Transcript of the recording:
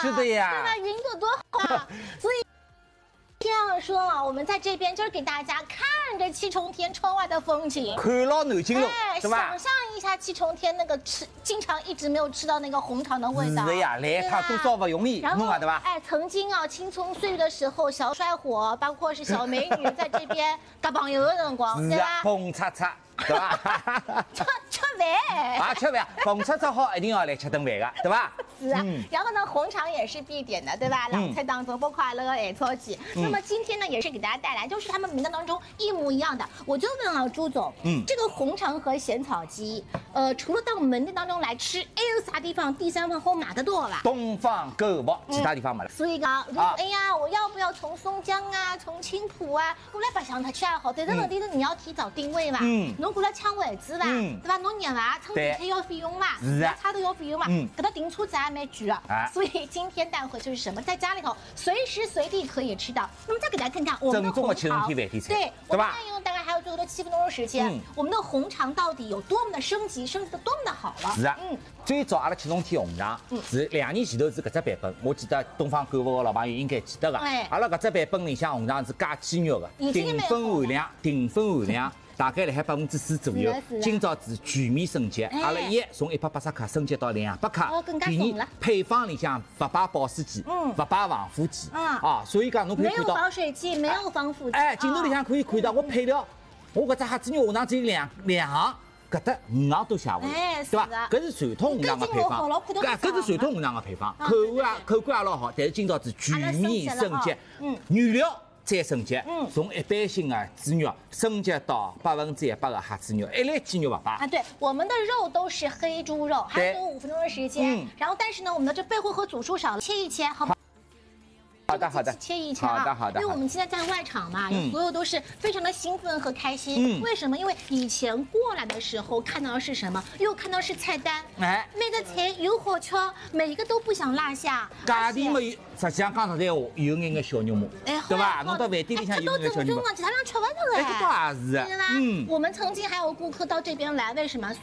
是的呀， 对吧？云朵多好啊！所以这样说啊，我们在这边就是给大家看着七重天窗外的风景， 看牢南京路，对吧？ 想象一下七重天那个经常一直没有吃到那个红肠的味道。 是的呀，来一趟多少不容易，弄啊，对吧？ 曾经啊，青葱岁月的时候，小帅火，包括是小美女，在这边交朋友的辰光，对吧？ 碰擦擦，对吧？ 吃饭啊，吃饭，碰擦擦好，一定要来吃顿饭的，对吧？ 是啊，然后呢，红肠也是必点的，对吧？老菜当中不快乐的菜鸡。那么今天呢，也是给大家带来，就是他们名单当中一模一样的。我就问啊，朱总，这个红肠和咸草鸡，除了到门店当中来吃，还有啥地方第三方好买得到吧？ 东方购物，其他地方没了。 所以讲，如果哎呀，我要不要从松江啊，从青浦啊过来白相它去也好，但是问题是你要提早定位吧？侬过来抢位置吧，对吧？侬热吧，乘地铁要费用嘛，差头要费用嘛，给他订车子还蛮贵啊。所以今天带回就是什么，在家里头随时随地可以吃到。那么再给大家看看我们的红肠，对吧？用大概还有最多的7分钟的时间，我们的红肠到底有多么的升级的多么的好了？ 是啊，最早阿拉七重天红肠是2年前头是搿只版本，我记得东方购物的老朋友应该记得个。阿拉搿只版本里向红肠是加鸡肉的，淀粉含量。大概辣海4%左右，今朝是全面升级，阿拉从180克升级到200克。第二，配方里向不摆保水剂，不摆防腐剂，所以讲侬可以看到， 没有防水剂，没有防腐剂。 镜头里向可以看到我配料，我搿只虾子肉红肠只有两行，搿搭5行都写下来，对吧？搿是传统红肠的配方，搿是传统红肠的配方，口感也老好，但是今朝是全面升级，原料。再升级，从一般性的猪肉升级到100%的哈子肉，一粒鸡肉不摆啊。对，我们的肉都是黑猪肉，还有5分钟的时间。然后，但是呢，我们的这背后和组数少了，切一切，好吗？ 好的， 切一切啊！好的。因为我们现在在外场嘛，所有都是非常的兴奋和开心。为什么？因为以前过来的时候看到的是什么？又看到是菜单，每个菜又好吃，每一个都不想落下。 价钿嘛，实际上讲实在话，有眼小肉麻，对吧？弄到饭店里向有眼小肉麻， 其他人吃不着的。 这倒也是。 对吧？我们曾经还有顾客到这边来，为什么？